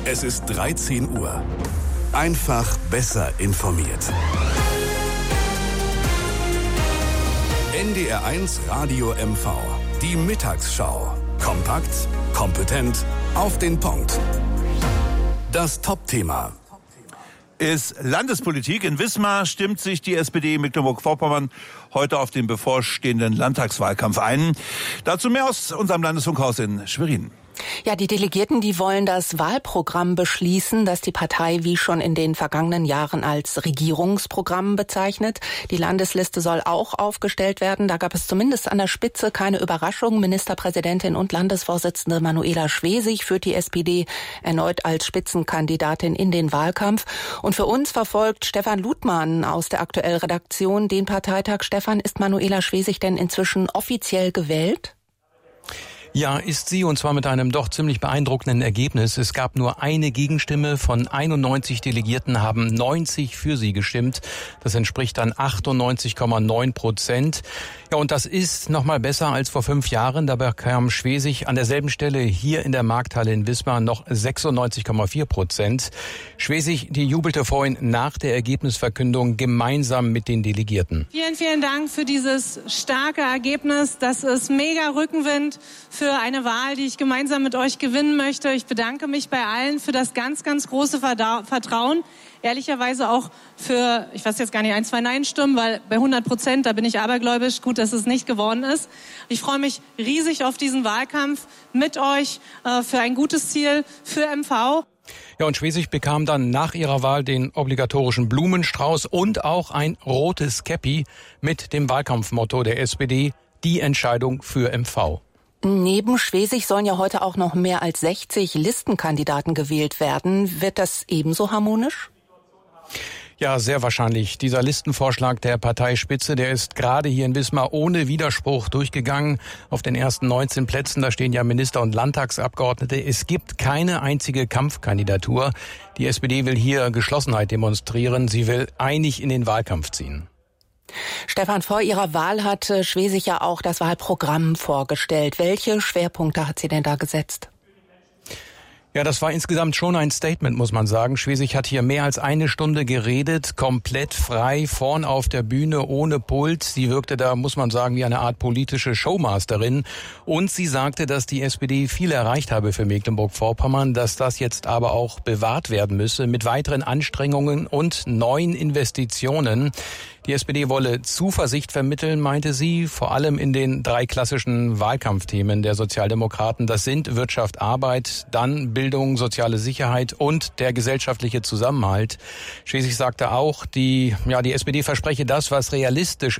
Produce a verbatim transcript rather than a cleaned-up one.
Es ist dreizehn Uhr. Einfach besser informiert. N D R eins Radio M V. Die Mittagsschau. Kompakt, kompetent, auf den Punkt. Das Top-Thema ist Landespolitik. In Wismar stimmt sich die S P D Mecklenburg-Vorpommern heute auf den bevorstehenden Landtagswahlkampf ein. Dazu mehr aus unserem Landesfunkhaus in Schwerin. Ja, die Delegierten, die wollen das Wahlprogramm beschließen, das die Partei wie schon in den vergangenen Jahren als Regierungsprogramm bezeichnet. Die Landesliste soll auch aufgestellt werden. Da gab es zumindest an der Spitze keine Überraschung. Ministerpräsidentin und Landesvorsitzende Manuela Schwesig führt die S P D erneut als Spitzenkandidatin in den Wahlkampf. Und für uns verfolgt Stefan Ludmann aus der Aktuell-Redaktion den Parteitag. Stefan, ist Manuela Schwesig denn inzwischen offiziell gewählt? Ja, ist sie, und zwar mit einem doch ziemlich beeindruckenden Ergebnis. Es gab nur eine Gegenstimme. Von einundneunzig Delegierten haben neunzig für sie gestimmt. Das entspricht dann achtundneunzig Komma neun Prozent. Ja, und das ist noch mal besser als vor fünf Jahren. Dabei kam Schwesig an derselben Stelle hier in der Markthalle in Wismar noch sechsundneunzig Komma vier Prozent. Schwesig, die jubelte vorhin nach der Ergebnisverkündung gemeinsam mit den Delegierten. Vielen, vielen Dank für dieses starke Ergebnis. Das ist mega Rückenwind für eine Wahl, die ich gemeinsam mit euch gewinnen möchte. Ich bedanke mich bei allen für das ganz, ganz große Vertrauen. Ehrlicherweise auch für, ich weiß jetzt gar nicht, ein, zwei Nein-Stimmen, weil bei hundert Prozent, da bin ich abergläubisch. Gut, dass es nicht geworden ist. Ich freue mich riesig auf diesen Wahlkampf mit euch äh, für ein gutes Ziel für M V. Ja, und Schwesig bekam dann nach ihrer Wahl den obligatorischen Blumenstrauß und auch ein rotes Käppi mit dem Wahlkampfmotto der S P D, die Entscheidung für M V. Neben Schwesig sollen ja heute auch noch mehr als sechzig Listenkandidaten gewählt werden. Wird das ebenso harmonisch? Ja, sehr wahrscheinlich. Dieser Listenvorschlag der Parteispitze, der ist gerade hier in Wismar ohne Widerspruch durchgegangen. Auf den ersten neunzehn Plätzen, da stehen ja Minister- und Landtagsabgeordnete. Es gibt keine einzige Kampfkandidatur. Die S P D will hier Geschlossenheit demonstrieren. Sie will einig in den Wahlkampf ziehen. Stefan, vor ihrer Wahl hat Schwesig ja auch das Wahlprogramm vorgestellt. Welche Schwerpunkte hat sie denn da gesetzt? Ja, das war insgesamt schon ein Statement, muss man sagen. Schwesig hat hier mehr als eine Stunde geredet, komplett frei, vorn auf der Bühne, ohne Pult. Sie wirkte da, muss man sagen, wie eine Art politische Showmasterin. Und sie sagte, dass die S P D viel erreicht habe für Mecklenburg-Vorpommern, dass das jetzt aber auch bewahrt werden müsse mit weiteren Anstrengungen und neuen Investitionen. Die S P D wolle Zuversicht vermitteln, meinte sie, vor allem in den drei klassischen Wahlkampfthemen der Sozialdemokraten. Das sind Wirtschaft, Arbeit, dann Bildung, soziale Sicherheit und der gesellschaftliche Zusammenhalt. Schwesig sagte auch, die, ja, die S P D verspreche das, was realistisch